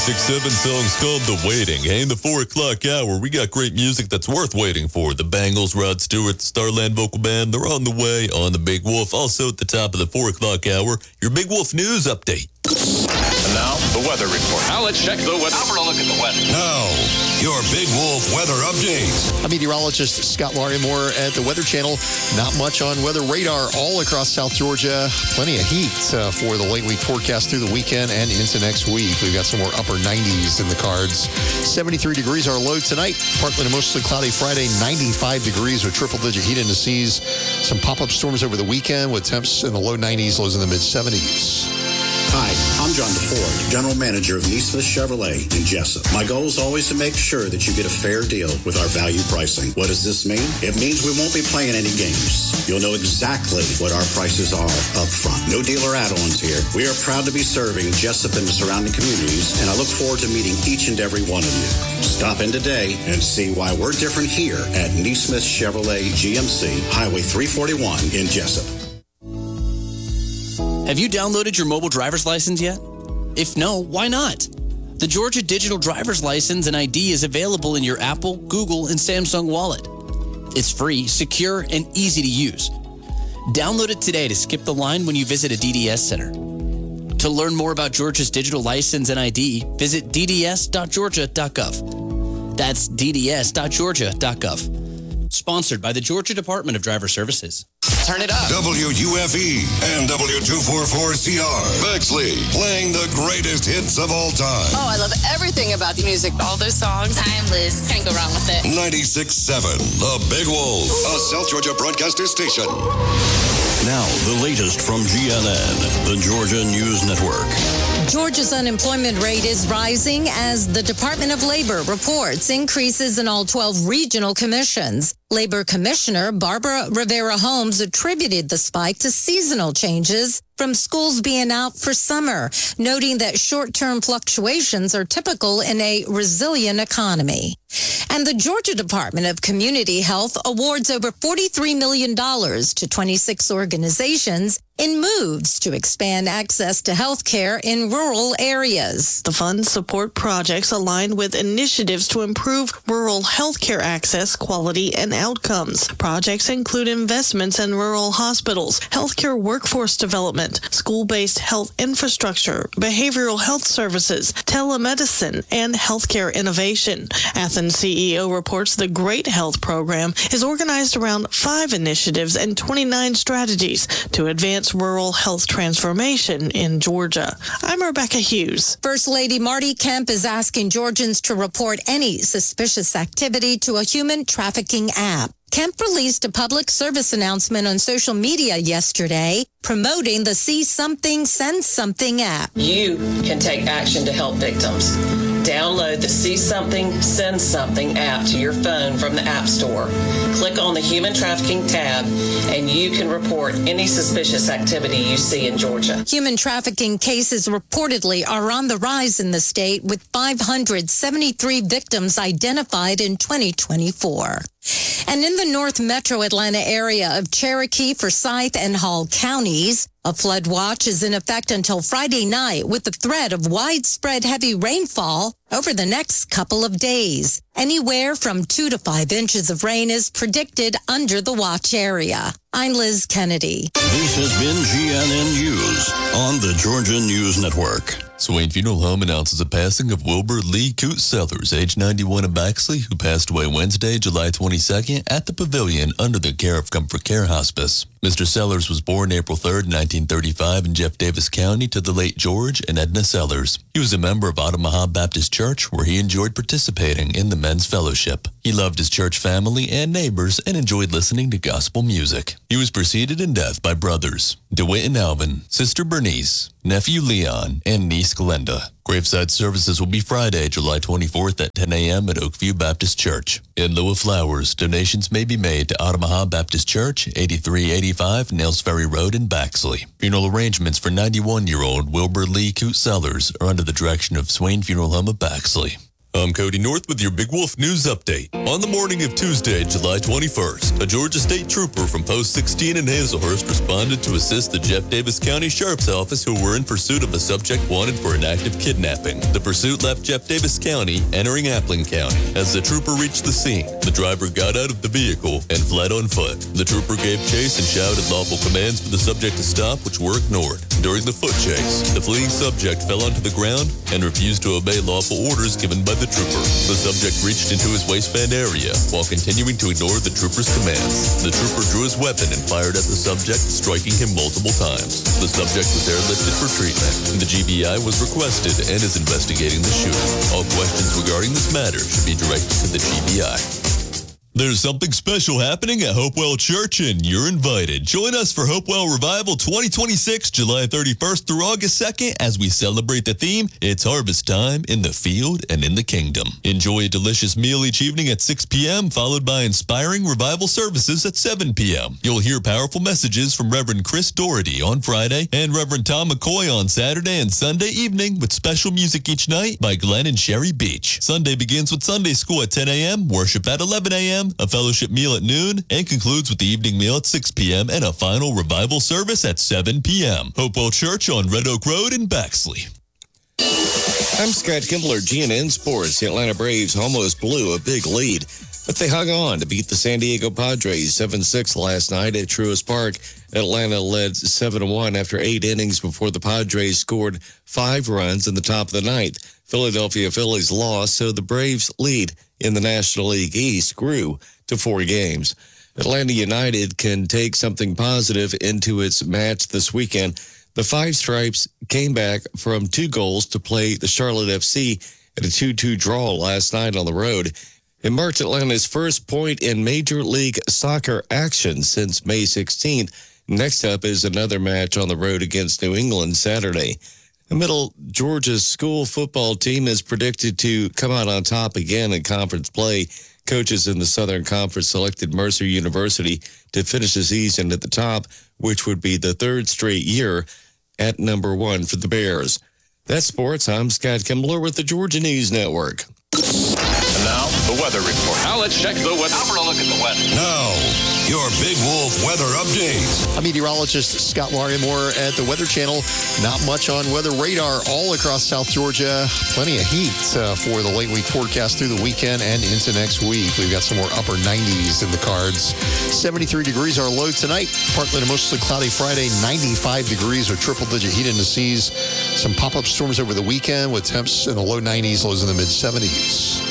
6-7 songs called The Waiting. Hey, in the 4 o'clock hour, we got great music that's worth waiting for. The Bangles, Rod Stewart, the Starland Vocal Band, they're on the way on the Big Wolf. Also at the top of the 4 o'clock hour, your Big Wolf News Update. And now, the weather report. Now let's check the weather. Now for a look at the weather. Now, your Big Wolf weather update. I'm meteorologist Scott Larimore at the Weather Channel. Not much on weather radar all across South Georgia. Plenty of heat for the late week forecast through the weekend and into next week. We've got some more upper 90s in the cards. 73 degrees our low tonight. Partly to mostly cloudy Friday. 95 degrees with triple-digit heat indices. Some pop-up storms over the weekend with temps in the low 90s, lows in the mid-70s. Hi, I'm John DeFord, General Manager of Neesmith Chevrolet in Jessup. My goal is always to make sure that you get a fair deal with our value pricing. What does this mean? It means we won't be playing any games. You'll know exactly what our prices are up front. No dealer add-ons here. We are proud to be serving Jessup and the surrounding communities, and I look forward to meeting each and every one of you. Stop in today and see why we're different here at Neesmith Chevrolet GMC, Highway 341 in Jessup. Have you downloaded your mobile driver's license yet? If no, why not? The Georgia Digital Driver's License and ID is available in your Apple, Google, and Samsung wallet. It's free, secure, and easy to use. Download it today to skip the line when you visit a DDS center. To learn more about Georgia's digital license and ID, visit dds.georgia.gov. That's dds.georgia.gov. Sponsored by the Georgia Department of Driver Services. Turn it up. WUFE and W244CR. Bexley, playing the greatest hits of all time. Oh, I love everything about the music. All those songs. Timeless. Can't go wrong with it. 96.7, The Big Wolf, a South Georgia broadcaster station. Now, the latest from GNN, the Georgia News Network. Georgia's unemployment rate is rising as the Department of Labor reports increases in all 12 regional commissions. Labor Commissioner Barbara Rivera-Holmes attributed the spike to seasonal changes from schools being out for summer, noting that short-term fluctuations are typical in a resilient economy. And the Georgia Department of Community Health awards over $43 million to 26 organizations in moves to expand access to health care in rural areas. The funds support projects aligned with initiatives to improve rural health care access, quality, and outcomes. Projects include investments in rural hospitals, healthcare workforce development, school-based health infrastructure, behavioral health services, telemedicine, and healthcare innovation. Athens CEO reports the Great Health Program is organized around 5 initiatives and 29 strategies to advance rural health transformation in Georgia. I'm Rebecca Hughes. First Lady Marty Kemp is asking Georgians to report any suspicious activity to a human trafficking app. Kemp released a public service announcement on social media yesterday promoting the See Something, Send Something app. You can take action to help victims. Download the See Something, Send Something app to your phone from the App Store. Click on the Human Trafficking tab, and you can report any suspicious activity you see in Georgia. Human trafficking cases reportedly are on the rise in the state, with 573 victims identified in 2024. And in the North Metro Atlanta area of Cherokee, Forsyth, and Hall counties, a flood watch is in effect until Friday night with the threat of widespread heavy rainfall over the next couple of days. Anywhere from 2 to 5 inches of rain is predicted under the watch area. I'm Liz Kennedy. This has been GNN News on the Georgia News Network. Swain Funeral Home announces the passing of Wilbur Lee Coote Sellers, age 91 of Bexley, who passed away Wednesday, July 22nd at the Pavilion under the care of Comfort Care Hospice. Mr. Sellers was born April 3rd, 1935 in Jeff Davis County to the late George and Edna Sellers. He was a member of Ottawa Baptist Church, where he enjoyed participating in the Men's Fellowship. He loved his church family and neighbors and enjoyed listening to gospel music. He was preceded in death by brothers DeWitt and Alvin, sister Bernice, nephew Leon, and niece Glenda. Graveside services will be Friday, July 24th at 10 a.m. at Oakview Baptist Church. In lieu of flowers, donations may be made to Ottawa Baptist Church, 8385 Nails Ferry Road in Bexley. Funeral arrangements for 91-year-old Wilbur Lee Coote Sellers are under the direction of Swain Funeral Home of Bexley. I'm Cody North with your Big Wolf News Update. On the morning of Tuesday, July 21st, a Georgia State trooper from Post 16 in Hazelhurst responded to assist the Jeff Davis County Sheriff's Office who were in pursuit of a subject wanted for an active kidnapping. The pursuit left Jeff Davis County, entering Appling County. As the trooper reached the scene, the driver got out of the vehicle and fled on foot. The trooper gave chase and shouted lawful commands for the subject to stop, which were ignored. During the foot chase, the fleeing subject fell onto the ground and refused to obey lawful orders given by the trooper. The subject reached into his waistband area while continuing to ignore the trooper's commands. The trooper drew his weapon and fired at the subject, striking him multiple times. The subject was airlifted for treatment. The GBI was requested and is investigating the shooting. All questions regarding this matter should be directed to the GBI. There's something special happening at Hopewell Church, and you're invited. Join us for Hopewell Revival 2026, July 31st through August 2nd, as we celebrate the theme, It's Harvest Time in the Field and in the Kingdom. Enjoy a delicious meal each evening at 6 p.m., followed by inspiring revival services at 7 p.m. You'll hear powerful messages from Reverend Chris Doherty on Friday and Reverend Tom McCoy on Saturday and Sunday evening, with special music each night by Glenn and Sherry Beach. Sunday begins with Sunday school at 10 a.m., worship at 11 a.m., a fellowship meal at noon, and concludes with the evening meal at 6 p.m. and a final revival service at 7 p.m. Hopewell Church on Red Oak Road in Baxley. I'm Scott Kimbler, GNN Sports. The Atlanta Braves almost blew a big lead, but they hung on to beat the San Diego Padres 7-6 last night at Truist Park. Atlanta led 7-1 after 8 innings before the Padres scored 5 runs in the top of the ninth. Philadelphia Phillies lost, so the Braves' lead in the National League East grew to 4 games. Atlanta United can take something positive into its match this weekend. The Five Stripes came back from 2 goals to play the Charlotte FC at a 2-2 draw last night on the road. It marked Atlanta's first point in Major League Soccer action since May 16th. Next up is another match on the road against New England Saturday. The Middle Georgia school football team is predicted to come out on top again in conference play. Coaches in the Southern Conference selected Mercer University to finish the season at the top, which would be the 3rd straight year at number 1 for the Bears. That's sports. I'm Scott Kimbler with the Georgia News Network. And now, the weather report. Now let's check the weather. Now for a look at the weather. Now, your Big Wolf weather update. I'm meteorologist Scott Larimore at the Weather Channel. Not much on weather radar all across South Georgia. Plenty of heat for the late week forecast through the weekend and into next week. We've got some more upper 90s in the cards. 73 degrees our low tonight. Partly to mostly cloudy Friday. 95 degrees or triple-digit heat indices. Some pop-up storms over the weekend with temps in the low 90s, lows in the mid-70s.